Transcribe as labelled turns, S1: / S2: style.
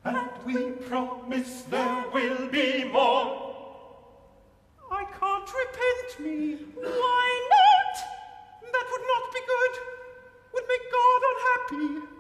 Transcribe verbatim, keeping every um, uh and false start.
S1: And we promise there will be more.
S2: I can't repent me. Why not? That would not be good. Would make God unhappy.